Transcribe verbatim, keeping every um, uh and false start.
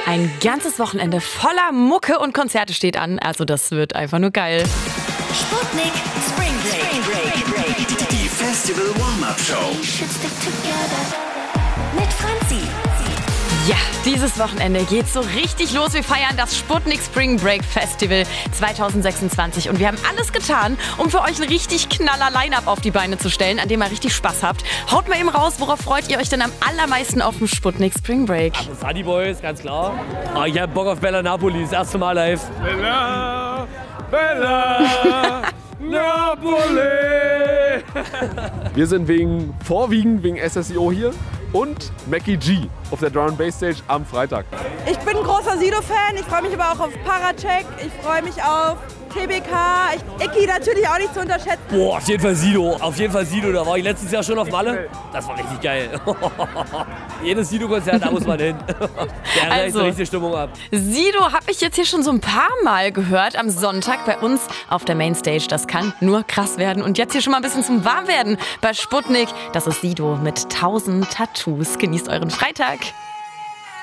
Ein ganzes Wochenende voller Mucke und Konzerte steht an. Also das wird einfach nur geil. Sputnik Spring Break. Die Festival Warm-Up Show. Mit Franzi. Ja, dieses Wochenende geht's so richtig los. Wir feiern das Sputnik Spring Break Festival zwanzig sechsundzwanzig und wir haben alles getan, um für euch ein richtig knaller Line-Up auf die Beine zu stellen, an dem ihr richtig Spaß habt. Haut mal eben raus, worauf freut ihr euch denn am allermeisten auf dem Sputnik Spring Break? Also Sunny Boys, ganz klar. Aber ich hab Bock auf Bella Napoli, das erste Mal live. Bella, Bella, Napoli. Wir sind wegen, vorwiegend wegen S S I O hier und Mackie G auf der Drum and Bass Stage am Freitag. Ich bin ein großer Sido-Fan, ich freue mich aber auch auf Paracheck, ich freue mich auf T B K, ich, Icky natürlich auch nicht zu unterschätzen. Boah, auf jeden Fall Sido, auf jeden Fall Sido. Da war ich letztes Jahr schon auf Malle. Das war richtig geil. Jedes Sido-Konzert, da muss man hin. Der reißt Also, richtig Stimmung ab. Sido habe ich jetzt hier schon so ein paar Mal gehört am Sonntag bei uns auf der Mainstage. Das kann nur krass werden. Und jetzt hier schon mal ein bisschen zum Warmwerden bei Sputnik. Das ist Sido mit tausend Tattoos. Genießt euren Freitag.